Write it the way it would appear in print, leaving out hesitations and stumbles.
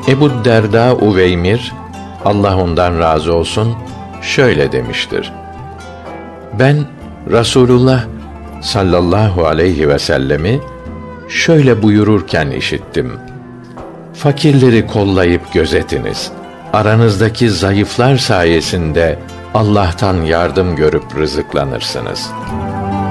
Ebu Derda Uveymir, Allah ondan razı olsun, şöyle demiştir: Ben Rasulullah sallallahu aleyhi ve sellemi şöyle buyururken işittim: Fakirleri kollayıp gözetiniz. Aranızdaki zayıflar sayesinde Allah'tan yardım görüp rızıklanırsınız.